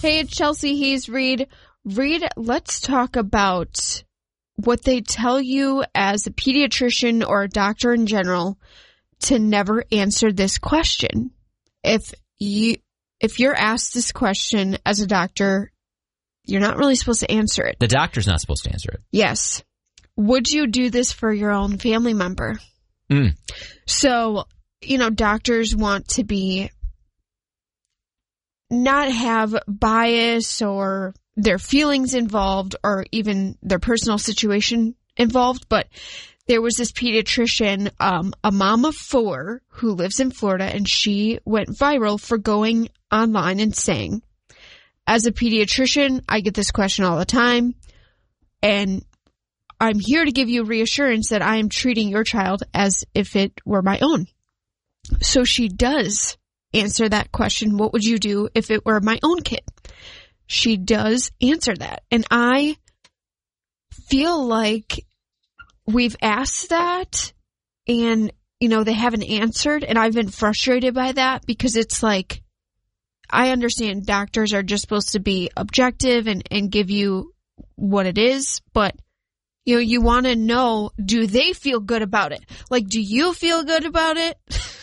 Hey, it's Chelsea Hayes Reed. Reed, let's talk about what they tell you as a pediatrician or a doctor in general to never answer this question. If you're asked this question as a doctor, you're not really supposed to answer it. The doctor's not supposed to answer it. Yes. Would you do this for your own family member? So, doctors want to be not have bias or their feelings involved or even their personal situation involved. But there was this pediatrician, a mom of 4 who lives in Florida, and she went viral for going online and saying, as a pediatrician, I get this question all the time, and I'm here to give you reassurance that I am treating your child as if it were my own. So she does answer that question, what would you do if it were my own kid? She does answer that. And I feel like we've asked that and, they haven't answered. And I've been frustrated by that because it's like, I understand doctors are just supposed to be objective and give you what it is. But, you want to know, do they feel good about it? Like, do you feel good about it?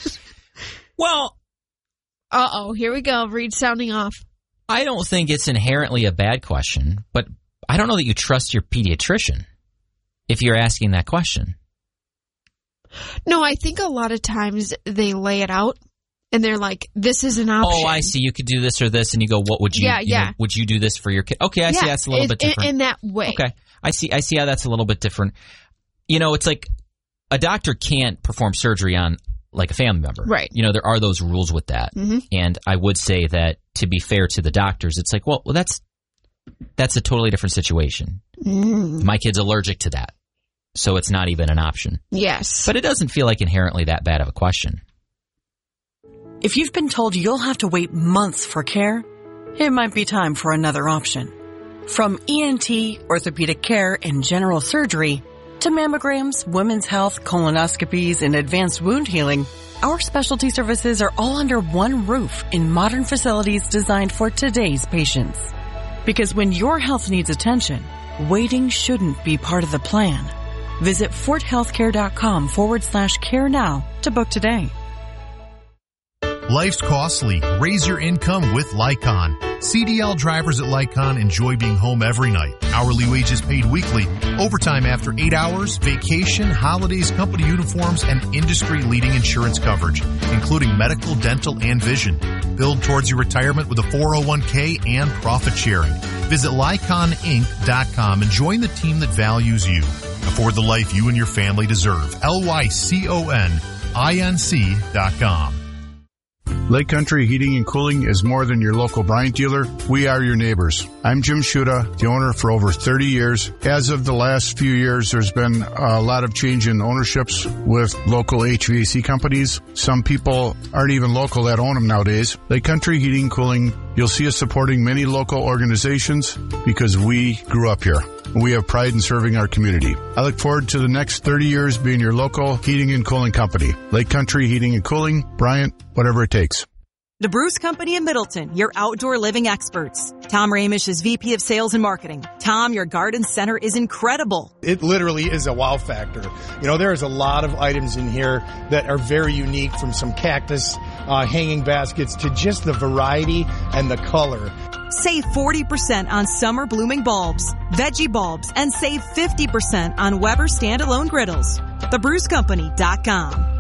Well, here we go. Reed sounding off. I don't think it's inherently a bad question, but I don't know that you trust your pediatrician if you're asking that question. No, I think a lot of times they lay it out and they're like, this is an option. Oh, I see. You could do this or this. And you go, what would you, would you do this for your kid? Okay, I see. That's a little bit different. In that way. Okay. I see how that's a little bit different. It's like a doctor can't perform surgery on like a family member. Right. There are those rules with that. Mm-hmm. And I would say that to be fair to the doctors, it's like, well, that's a totally different situation. My kid's allergic to that. So it's not even an option. Yes. But it doesn't feel like inherently that bad of a question. If you've been told you'll have to wait months for care, it might be time for another option. From ENT, orthopedic care, and general surgery, to mammograms, women's health, colonoscopies, and advanced wound healing, our specialty services are all under one roof in modern facilities designed for today's patients. Because when your health needs attention, waiting shouldn't be part of the plan. Visit forthealthcare.com/care now to book today. Life's costly. Raise your income with Lycon. CDL drivers at Lycon enjoy being home every night. Hourly wages paid weekly, overtime after 8 hours, vacation, holidays, company uniforms, and industry-leading insurance coverage, including medical, dental, and vision. Build towards your retirement with a 401k and profit sharing. Visit LyconInc.com and join the team that values you. Afford the life you and your family deserve. LYCONINC.com. Lake Country Heating and Cooling is more than your local Bryant dealer. We are your neighbors. I'm Jim Shuda, the owner for over 30 years. As of the last few years, there's been a lot of change in ownerships with local HVAC companies. Some people aren't even local that own them nowadays. Lake Country Heating and Cooling, you'll see us supporting many local organizations because we grew up here. We have pride in serving our community. I look forward to the next 30 years being your local heating and cooling company. Lake Country Heating and Cooling, Bryant, whatever it takes. The Bruce Company in Middleton, your outdoor living experts. Tom Ramish is VP of Sales and Marketing. Tom, your garden center is incredible. It literally is a wow factor. There's a lot of items in here that are very unique, from some cactus hanging baskets to just the variety and the color. Save 40% on summer blooming bulbs, veggie bulbs, and save 50% on Weber standalone griddles. TheBruceCompany.com.